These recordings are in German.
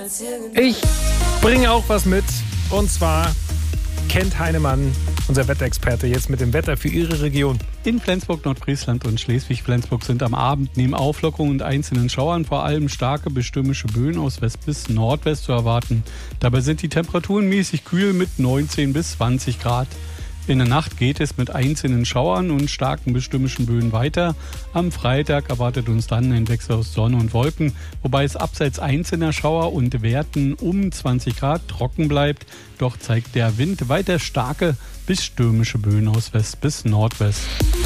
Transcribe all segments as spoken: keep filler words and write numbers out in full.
Ich bringe auch was mit. Und zwar kennt Heinemann, unser Wetterexperte, jetzt mit dem Wetter für Ihre Region. In Flensburg, Nordfriesland und Schleswig-Flensburg sind am Abend neben Auflockerungen und einzelnen Schauern vor allem starke bis stürmische Böen aus West bis Nordwest zu erwarten. Dabei sind die Temperaturen mäßig kühl mit neunzehn bis zwanzig Grad. In der Nacht geht es mit einzelnen Schauern und starken bis stürmischen Böen weiter. Am Freitag erwartet uns dann ein Wechsel aus Sonne und Wolken, wobei es abseits einzelner Schauer und Werten um zwanzig Grad trocken bleibt. Doch zeigt der Wind weiter starke bis stürmische Böen aus West bis Nordwest.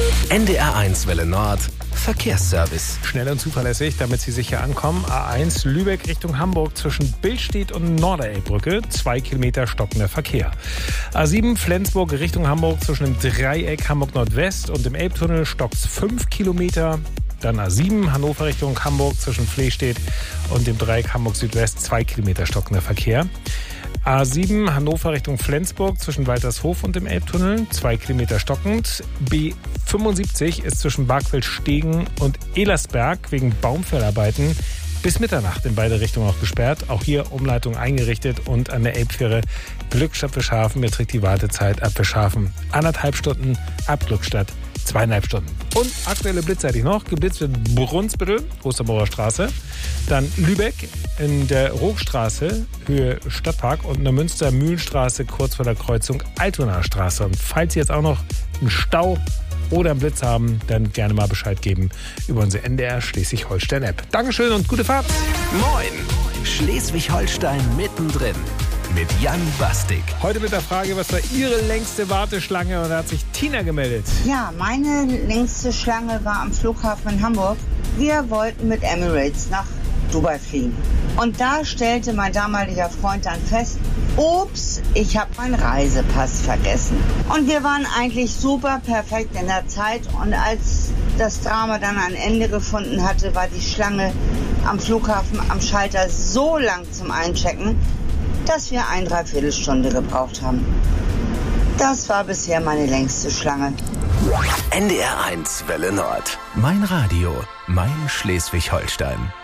N D R eins Welle Nord, Verkehrsservice. Schnell und zuverlässig, damit Sie sicher ankommen. A eins Lübeck Richtung Hamburg zwischen Billstedt und Norderelbbrücke. Zwei Kilometer stockender Verkehr. A sieben Flensburg Richtung Hamburg zwischen dem Dreieck Hamburg Nordwest und dem Elbtunnel stockt's fünf Kilometer. Dann A sieben Hannover Richtung Hamburg zwischen Flehstedt und dem Dreieck Hamburg Südwest. Zwei Kilometer stockender Verkehr. A sieben Hannover Richtung Flensburg zwischen Waltershof und dem Elbtunnel, zwei Kilometer stockend. B fünfundsiebzig ist zwischen Bargfeld-Stegen und Elersberg wegen Baumfellarbeiten bis Mitternacht in beide Richtungen auch gesperrt. Auch hier Umleitung eingerichtet und an der Elbfähre Glückstadt Fischhafen beträgt die Wartezeit ab Fischhafen anderthalb Stunden, ab Glückstadt zweieinhalb Stunden. Und aktuelle Blitzzeitig noch. Geblitzt wird Brunsbüttel, Ostermorer Straße. Dann Lübeck in der Rohstraße, Höhe Stadtpark und in der Münster-Mühlenstraße kurz vor der Kreuzung Altonaer Straße. Und falls Sie jetzt auch noch einen Stau oder einen Blitz haben, dann gerne mal Bescheid geben über unsere N D R Schleswig-Holstein-App. Dankeschön und gute Fahrt. Moin, Schleswig-Holstein mittendrin. Mit Jan Bastik. Heute mit der Frage, was war Ihre längste Warteschlange? Und da hat sich Tina gemeldet. Ja, meine längste Schlange war am Flughafen in Hamburg. Wir wollten mit Emirates nach Dubai fliegen. Und da stellte mein damaliger Freund dann fest, ups, ich habe meinen Reisepass vergessen. Und wir waren eigentlich super perfekt in der Zeit. Und als das Drama dann ein Ende gefunden hatte, war die Schlange am Flughafen am Schalter so lang zum Einchecken, dass wir eine Dreiviertelstunde gebraucht haben. Das war bisher meine längste Schlange. N D R eins Welle Nord. Mein Radio, mein Schleswig-Holstein.